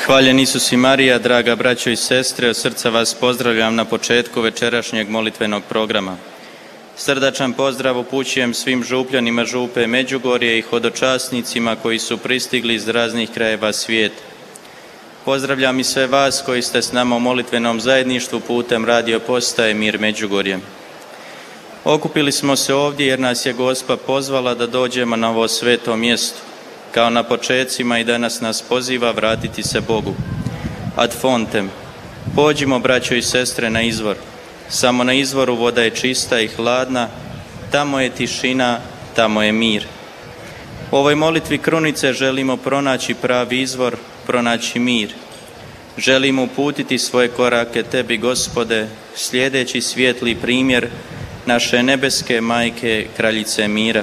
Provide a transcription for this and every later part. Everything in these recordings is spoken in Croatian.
Hvaljen Isus i Marija, draga braćo i sestre, od srca vas pozdravljam na početku večerašnjeg molitvenog programa. Srdačan pozdrav upućujem svim župljanima župe Međugorje i hodočasnicima koji su pristigli iz raznih krajeva svijeta. Pozdravljam i sve vas koji ste s nama u molitvenom zajedništvu putem radio postaje Mir Međugorje. Okupili smo se ovdje jer nas je Gospa pozvala da dođemo na ovo sveto mjesto. Kao na počecima i danas nas poziva vratiti se Bogu. Ad fontem. Pođimo, braćo i sestre, na izvor. Samo na izvoru voda je čista i hladna, tamo je tišina, tamo je mir. U ovoj molitvi krunice želimo pronaći pravi izvor, pronaći mir. Želimo uputiti svoje korake Tebi, Gospode, slijedeći svijetli primjer naše nebeske majke, kraljice mira.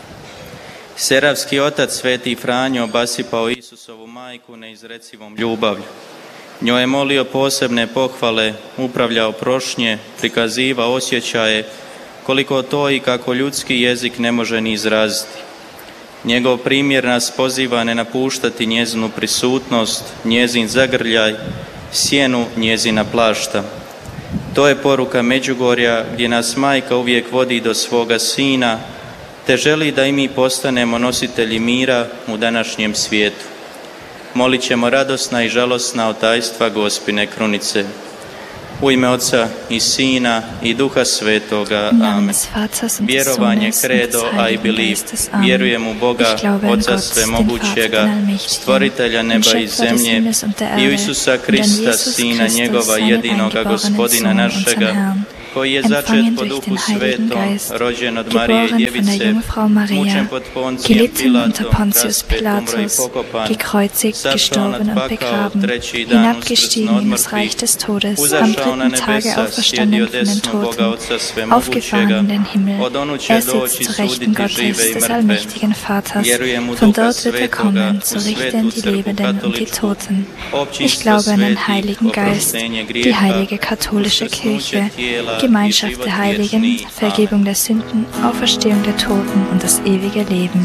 Seravski otac Sveti Franjo obasipao Isusovu majku neizrecivom ljubavlju. Njoj je molio posebne pohvale, upravljao prošnje, prikazivao osjećaje, koliko to i kako ljudski jezik ne može ni izraziti. Njegov primjer nas poziva ne napuštati njezinu prisutnost, njezin zagrljaj, sjenu njezina plašta. To je poruka Međugorja gdje nas majka uvijek vodi do svoga sina, te želi da i mi postanemo nositelji mira u današnjem svijetu. Molit ćemo radosna i žalosna otajstva Gospine krunice. U ime Oca i Sina i Duha Svetoga. Amen. Vjerovanje, credo, I believe. Vjerujem u Boga, Oca svemogućega, stvoritelja neba i zemlje, i u Isusa Krista, Sina njegova, jedinoga Gospodina našega, koji je začet po Duhu Svetom, rođen od Marije i Djevice, mučen pod Poncijem Pilatom, raspet, umro i pokopan, sačuvan od pakao, treći dan uskrsnuo od mrtvih, uzašao na nebesa, sjedio desno Boga Oca svemogućega, od onu će doći suditi žive i mrtve. Vjerujem u Duha Svetoga, u svetu crkvu katoličku, općinstvo svetih, oproštenje grijeha, usnuće tijela, Gemeinschaft der Heiligen, Vergebung der Sünden, Auferstehung der Toten und das ewige Leben.